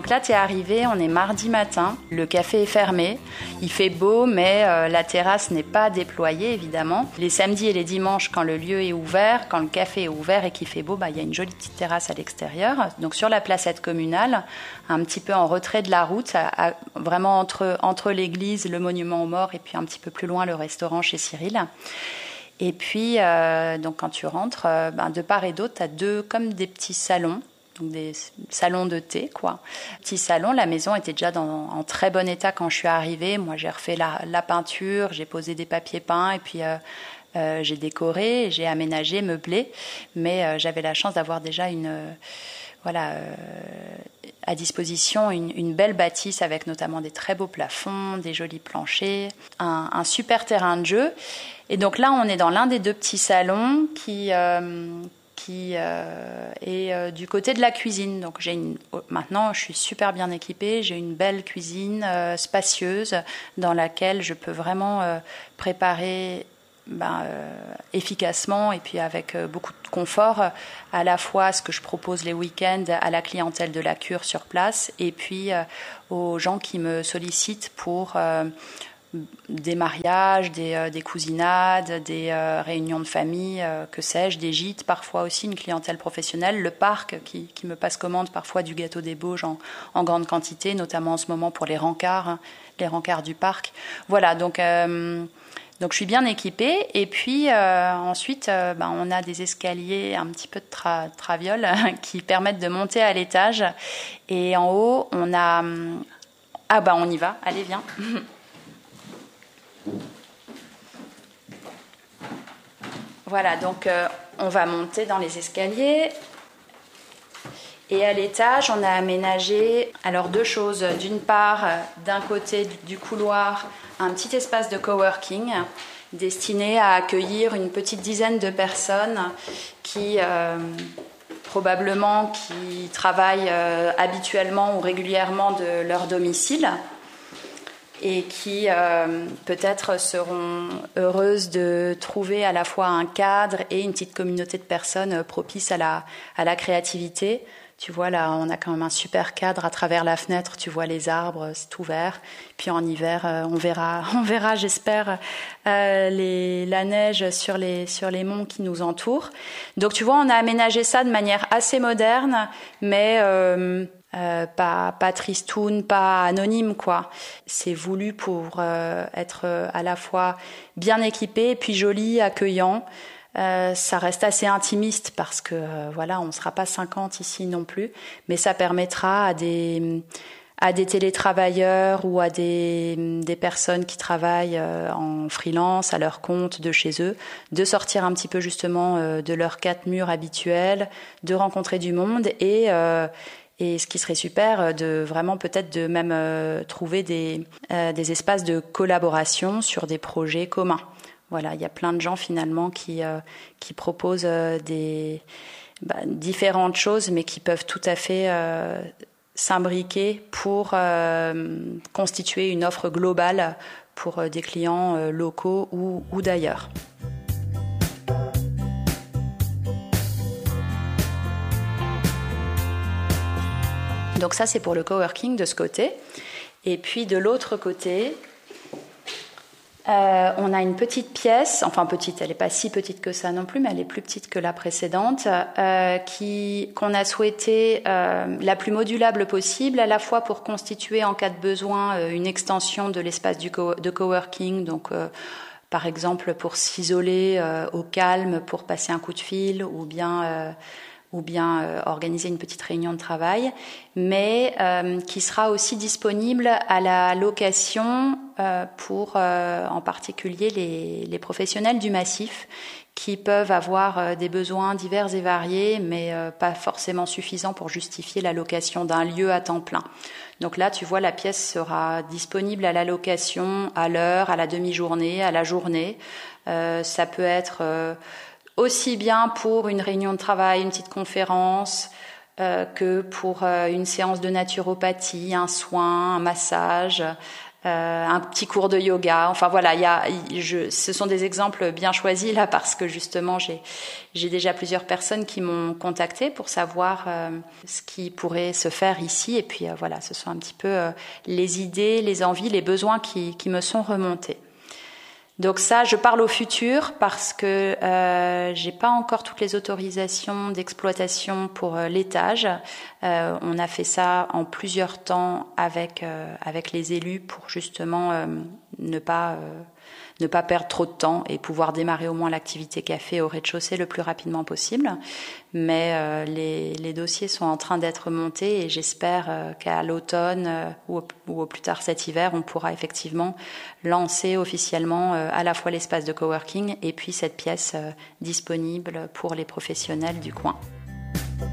Donc là, t'es arrivé, on est mardi matin, le café est fermé, il fait beau, mais la terrasse n'est pas déployée, évidemment. Les samedis et les dimanches, quand le lieu est ouvert, quand le café est ouvert et qu'il fait beau, il y a une jolie petite terrasse à l'extérieur. Donc sur la placette communale, un petit peu en retrait de la route, vraiment entre l'église, le monument aux morts, et puis un petit peu plus loin, le restaurant chez Cyril. Et puis, donc quand tu rentres, de part et d'autre, tu as comme des petits salons, donc des salons de thé, quoi. Petit salon, la maison était déjà en très bon état quand je suis arrivée. Moi, j'ai refait la peinture, j'ai posé des papiers peints, et puis j'ai décoré, j'ai aménagé, meublé. Mais j'avais la chance d'avoir déjà à disposition une belle bâtisse avec notamment des très beaux plafonds, des jolis planchers, un super terrain de jeu. Et donc là, on est dans l'un des deux petits salons qui est du côté de la cuisine. Donc maintenant, je suis super bien équipée. J'ai une belle cuisine spacieuse dans laquelle je peux vraiment préparer efficacement et puis avec beaucoup de confort, à la fois ce que je propose les week-ends à la clientèle de la cure sur place et puis aux gens qui me sollicitent pour des mariages, des cousinades, des réunions de famille, que sais-je, des gîtes, parfois aussi une clientèle professionnelle, le parc qui me passe commande parfois du gâteau des Bauges en grande quantité, notamment en ce moment pour les rencarts du parc. Voilà, donc je suis bien équipée. Et puis ensuite, on a des escaliers un petit peu de traviole qui permettent de monter à l'étage. Et en haut, on a... on y va, allez, viens. Voilà, donc on va monter dans les escaliers. Et à l'étage, on a aménagé deux choses. D'une part, d'un côté du couloir, un petit espace de coworking destiné à accueillir une petite dizaine de personnes qui travaillent habituellement ou régulièrement de leur domicile et qui peut-être seront heureuses de trouver à la fois un cadre et une petite communauté de personnes propices à la créativité. Tu vois, là, on a quand même un super cadre à travers la fenêtre. Tu vois les arbres, c'est tout vert. Puis en hiver, on verra, j'espère, la neige sur les monts qui nous entourent. Donc, tu vois, on a aménagé ça de manière assez moderne, mais pas tristoun, pas anonyme, quoi. C'est voulu pour être à la fois bien équipé et puis joli, accueillant. Ça reste assez intimiste parce que on ne sera pas 50 ici non plus, mais ça permettra à des télétravailleurs ou à des personnes qui travaillent en freelance à leur compte de chez eux, de sortir un petit peu justement de leurs quatre murs habituels, de rencontrer du monde et ce qui serait super, de vraiment peut-être de même trouver des espaces de collaboration sur des projets communs. Voilà, il y a plein de gens finalement qui proposent différentes choses, mais qui peuvent tout à fait s'imbriquer pour constituer une offre globale pour des clients locaux ou d'ailleurs. Donc ça, c'est pour le coworking de ce côté. Et puis de l'autre côté... on a une petite pièce, enfin petite, elle n'est pas si petite que ça non plus, mais elle est plus petite que la précédente, qu'on a souhaité la plus modulable possible, à la fois pour constituer en cas de besoin une extension de l'espace de coworking, donc par exemple pour s'isoler au calme, pour passer un coup de fil ou bien organiser une petite réunion de travail, mais qui sera aussi disponible à la location pour en particulier les professionnels du massif qui peuvent avoir des besoins divers et variés, mais pas forcément suffisants pour justifier la location d'un lieu à temps plein. Donc là, tu vois, la pièce sera disponible à la location à l'heure, à la demi-journée, à la journée. Ça peut être... aussi bien pour une réunion de travail, une petite conférence, que pour une séance de naturopathie, un soin, un massage, un petit cours de yoga. Enfin voilà, ce sont des exemples bien choisis là parce que justement j'ai déjà plusieurs personnes qui m'ont contacté pour savoir ce qui pourrait se faire ici. Et puis voilà, ce sont un petit peu les idées, les envies, les besoins qui me sont remontés. Donc ça, je parle au futur parce que j'ai pas encore toutes les autorisations d'exploitation pour l'étage. On a fait ça en plusieurs temps avec les élus pour justement ne pas perdre trop de temps et pouvoir démarrer au moins l'activité café au rez-de-chaussée le plus rapidement possible. Mais les dossiers sont en train d'être montés et j'espère qu'à l'automne ou au plus tard cet hiver, on pourra effectivement lancer officiellement à la fois l'espace de coworking et puis cette pièce disponible pour les professionnels du coin.